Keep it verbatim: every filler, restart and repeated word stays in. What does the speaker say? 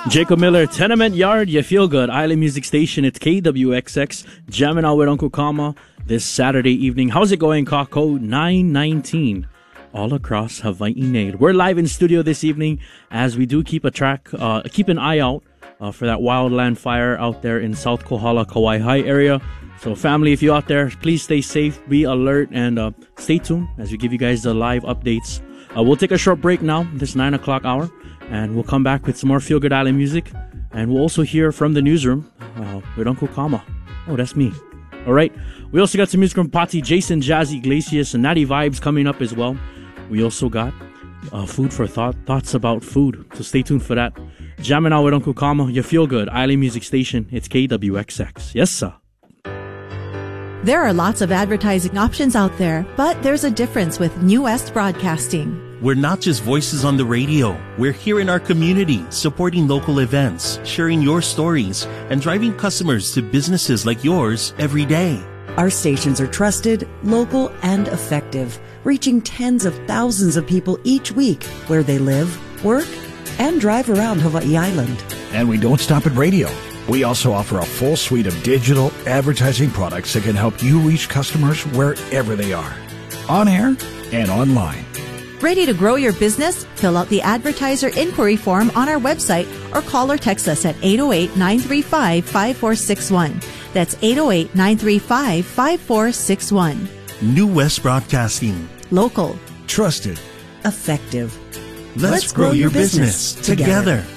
Jacob Miller, Tenement Yard, you feel good. Island Music Station, it's K W X X, jamming out with Uncle Kama this Saturday evening. How's it going, Kako? nine nineteen, all across Hawaii Nade. We're live in studio this evening as we do keep a track, uh, keep an eye out uh, for that wildland fire out there in South Kohala, Kauai High area. So family, if you're out there, please stay safe, be alert, and uh, stay tuned as we give you guys the live updates. Uh, we'll take a short break now, this nine o'clock hour, and we'll come back with some more Feel Good Island music. And we'll also hear from the newsroom uh, with Uncle Kama. Oh, that's me. All right. We also got some music from Pati, Jason, Jazzy, Iglesias, and Natty Vibes coming up as well. We also got uh, food for thought, thoughts about food. So stay tuned for that. Jamming out with Uncle Kama, you feel good. Island Music Station. It's K W X X. Yes, sir. There are lots of advertising options out there, but there's a difference with New West Broadcasting. We're not just voices on the radio. We're here in our community, supporting local events, sharing your stories, and driving customers to businesses like yours every day. Our stations are trusted, local, and effective, reaching tens of thousands of people each week where they live, work, and drive around Hawaii Island. And we don't stop at radio. We also offer a full suite of digital advertising products that can help you reach customers wherever they are, on air and online. Ready to grow your business? Fill out the advertiser inquiry form on our website or call or text us at eight oh eight, nine three five, five four six one. That's eight oh eight, nine three five, five four six one. New West Broadcasting. Local. Trusted. Effective. Let's, Let's grow, grow your business, business together. together.